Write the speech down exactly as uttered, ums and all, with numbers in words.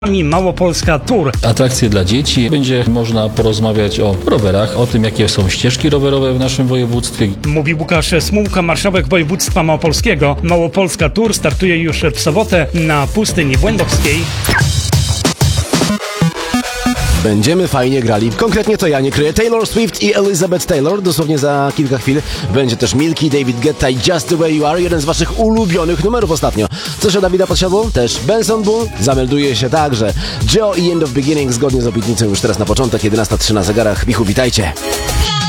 Małopolska Tour. Atrakcje dla dzieci. Będzie można porozmawiać o rowerach, o tym, jakie są ścieżki rowerowe w naszym województwie. Mówi Łukasz Smułka, marszałek województwa małopolskiego. Małopolska Tour startuje już w sobotę na Pustyni Błędowskiej. Będziemy fajnie grali. Konkretnie to ja nie kryję. Taylor Swift i Elizabeth Taylor. Dosłownie za kilka chwil będzie też Milky, David Guetta i Just The Way You Are. Jeden z waszych ulubionych numerów ostatnio. Coś o Dawida Podsiadło? Też Benson Boone. Zamelduje się także Joe i End of Beginning zgodnie z obietnicą już teraz na początek. jedenasta trzy na zegarach. Michu, witajcie.